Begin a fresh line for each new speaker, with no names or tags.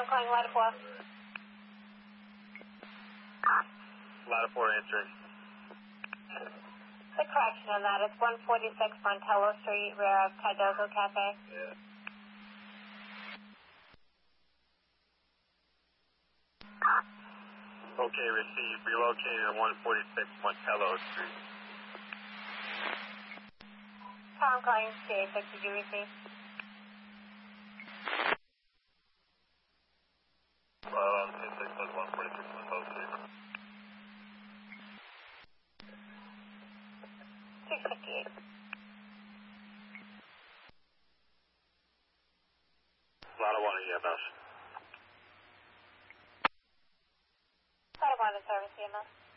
I'm calling Lattipois.
Lattipois entry.
The correction on that is 146 Montello Street, rear of Cardozo Cafe.
Yeah. Okay, received. Relocated at 146 Montello Street.
I'm calling CA6. Did you receive?
146 Montello Street.
658.
Lattipois EMS.
Lattipois service EMS.